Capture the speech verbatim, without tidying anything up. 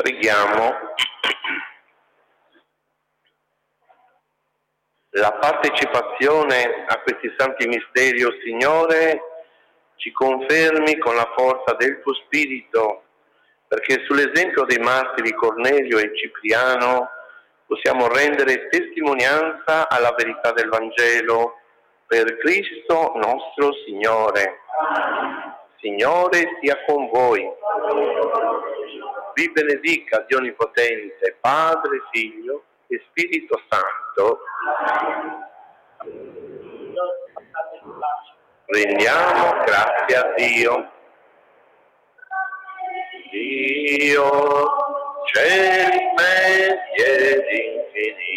Preghiamo. La partecipazione a questi santi misteri, o Signore, ci confermi con la forza del tuo Spirito, perché sull'esempio dei martiri Cornelio e Cipriano possiamo rendere testimonianza alla verità del Vangelo per Cristo nostro Signore. Signore sia con voi. Vi benedica Dio Onnipotente, Padre, Figlio e Spirito Santo. Rendiamo grazie a Dio. Dio, cieli immensi ed infiniti,